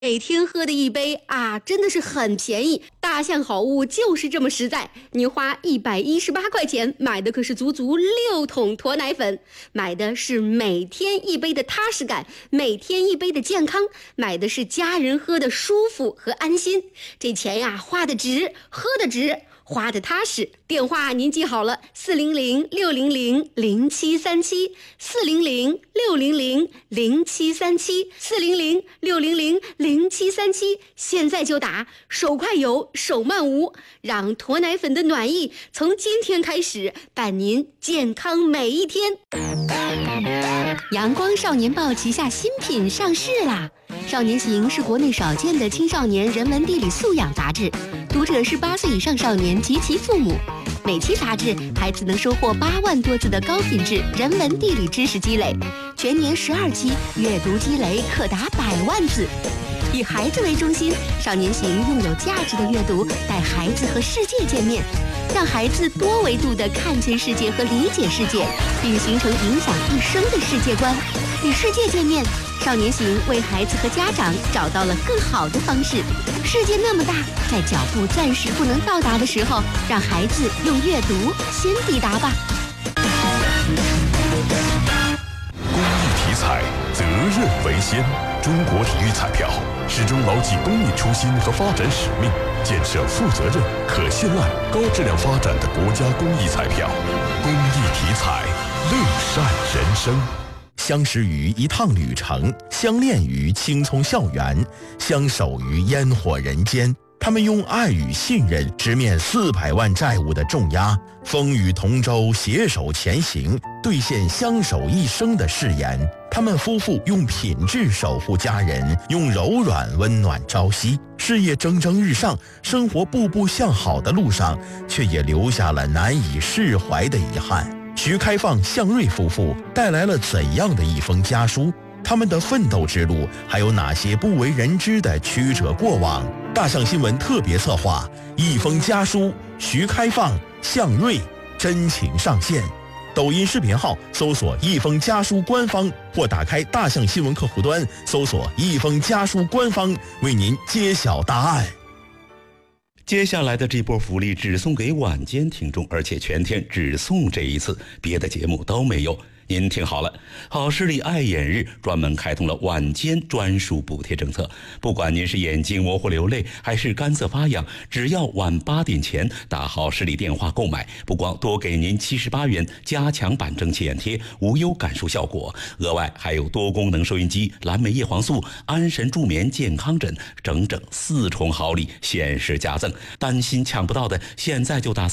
每天喝的一杯啊，真的是很便宜。大象好物就是这么实在，你花118块钱买的可是足足6桶驼奶粉，买的是每天一杯的踏实感，每天一杯的健康，买的是家人喝的舒服和安心。这钱呀，花的值，喝的值，花的踏实。电话您记好了，400-600-0737，400-600-0737，400-600-0737，现在就打，手快有，手慢无，让驼奶粉的暖意从今天开始伴您健康每一天。阳光少年报旗下新品上市啦！少年行是国内少见的青少年人文地理素养杂志，读者是8岁以上少年及其父母。每期杂志，孩子能收获8万多字的高品质人文地理知识积累，全年12期，阅读积累可达100万字。以孩子为中心，少年行用有价值的阅读带孩子和世界见面，让孩子多维度地看见世界和理解世界，并形成影响一生的世界观。与世界见面，少年行为孩子和家长找到了更好的方式。世界那么大，在脚步暂时不能到达的时候，让孩子用阅读先抵达吧。 公益体彩，责任为先。中国体育彩票始终牢记公益初心和发展使命，建设负责任、可信赖、高质量发展的国家公益彩票。公益体彩，乐善人生。相识于一趟旅程，相恋于青葱校园，相守于烟火人间。他们用爱与信任直面400万债务的重压，风雨同舟，携手前行，兑现相守一生的誓言。他们夫妇用品质守护家人，用柔软温暖朝夕。事业蒸蒸日上，生活步步向好的路上，却也留下了难以释怀的遗憾。徐开放、向瑞夫妇带来了怎样的一封家书？他们的奋斗之路还有哪些不为人知的曲折过往？大象新闻特别策划一封家书，徐开放、向瑞真情上线。抖音视频号搜索一封家书官方，或打开大象新闻客户端搜索一封家书官方，为您揭晓答案。 接下来的这波福利只送给晚间听众，而且全天只送这一次，别的节目都没有。您听好了，好视力爱眼日专门开通了晚间专属补贴政策，不管您是眼睛模糊流泪还是干涩发痒，只要晚8点前打好视力电话购买，不光多给您78元加强版蒸汽眼贴，无忧感受效果，额外还有多功能收音机、蓝莓叶黄素、安神助眠健康枕，整整4重好礼限时加赠。担心抢不到的，现在就打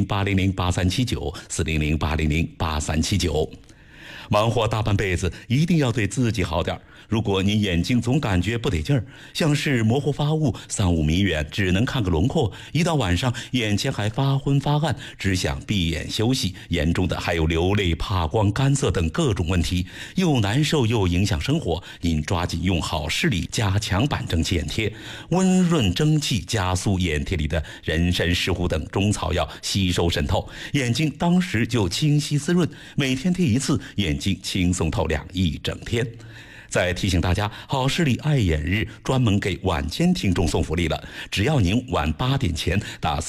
400-800-8379，400-800-8379。忙活大半辈子，一定要对自己好点。如果你眼睛总感觉不得劲儿，像是模糊发雾、三五米远只能看个轮廓，一到晚上眼前还发昏发暗，只想闭眼休息，严重的还有流泪、怕光、干涩等各种问题，又难受又影响生活。您抓紧用好视力加强版蒸汽眼贴，温润蒸汽加速眼贴里的人参、石斛等中草药吸收渗透，眼睛当时就清晰滋润，每天贴一次，眼睛轻松透亮一整天。再提醒大家，好视力爱眼日专门给晚间听众送福利了，只要您晚8点前打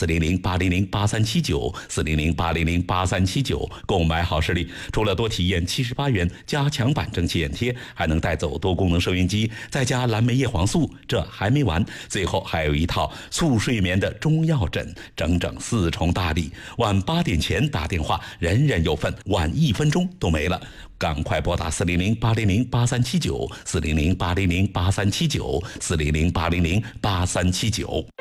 400-800-8379，400-800-8379购买好视力，除了多体验78元加强版蒸汽眼贴，还能带走多功能收音机，再加蓝莓叶黄素。这还没完，最后还有一套促睡眠的中药枕，整整4重大礼。晚8点前打电话，人人有份，晚1分钟都没了。赶快拨打400-800-8379，400-800-8379，400-800-8379。